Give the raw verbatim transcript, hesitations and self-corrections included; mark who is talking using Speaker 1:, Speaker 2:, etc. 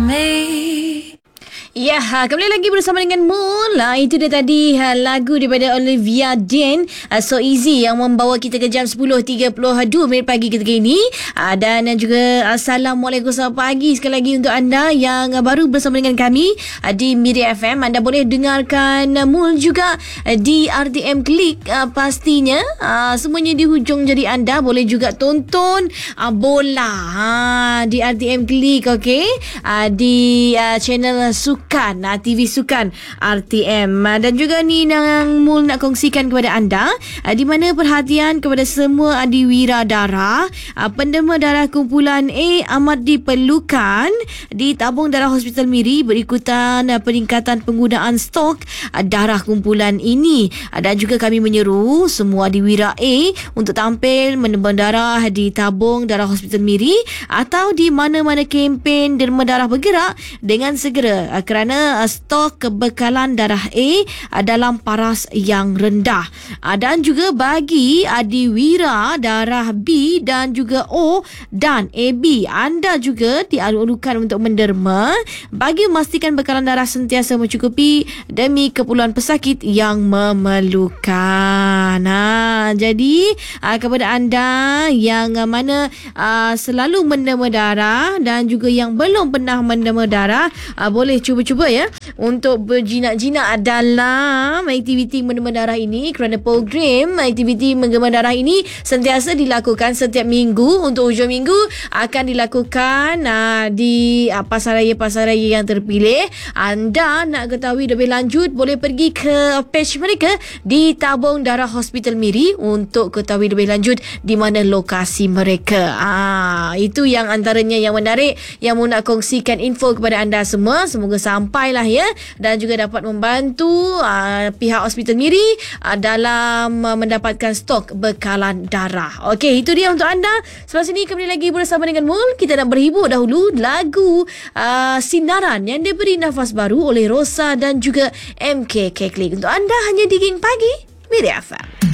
Speaker 1: me.
Speaker 2: Ya, ha, kembali lagi bersama dengan Mul. Ha, itu dia tadi ha, lagu daripada Olivia Dean, ha, So Easy, yang membawa kita ke jam sepuluh tiga puluh dua minit pagi ketika ini. Ha, dan juga Assalamualaikum, selamat pagi sekali lagi untuk anda yang baru bersama dengan kami ha, di Miri F M. Anda boleh dengarkan Mul juga ha, di R T M Klik ha, pastinya. Ha, semuanya di hujung jari anda. Boleh juga tonton ha, bola ha, di R T M Klik, okey, ha, di ha, channel Sukan, uh, T V Sukan R T M. Uh, dan juga ni yang Mul nak kongsikan kepada anda, uh, di mana perhatian kepada semua adiwira darah, uh, penderma darah kumpulan A amat diperlukan di tabung darah Hospital Miri berikutan uh, peningkatan penggunaan stok uh, darah kumpulan ini. Uh, dan juga kami menyeru semua adiwira A untuk tampil menderma darah di tabung darah Hospital Miri atau di mana-mana kempen derma darah bergerak dengan segera, uh, kerana uh, stok kebekalan darah A uh, dalam paras yang rendah. Uh, dan juga bagi adiwira darah B dan juga O dan A B, anda juga dialu-alukan untuk menderma bagi memastikan bekalan darah sentiasa mencukupi demi keperluan pesakit yang memerlukan. Ha, jadi uh, kepada anda yang uh, mana uh, selalu menderma darah dan juga yang belum pernah menderma darah, uh, boleh cuba-cuba ya untuk berjinak-jinak dalam aktiviti menderma darah ini, kerana program aktiviti menderma darah ini sentiasa dilakukan setiap minggu. Untuk hujung minggu akan dilakukan uh, di uh, pasaraya-pasaraya yang terpilih. Anda nak ketahui lebih lanjut, boleh pergi ke page mereka di Tabung Darah Hospital Miri untuk ketahui lebih lanjut di mana lokasi mereka. Ah, itu yang antaranya yang menarik yang mau nak kongsikan info kepada anda semua. Semoga sampailah ya, dan juga dapat membantu uh, pihak Hospital Miri uh, dalam uh, mendapatkan stok bekalan darah. Okey, itu dia untuk anda. Selepas ini kembali lagi bersama dengan Mul. Kita nak berhibur dahulu lagu uh, Sinaran yang diberi nafas baru oleh Rosa dan juga M K Keklik untuk anda hanya di Ging Pagi Miri F M.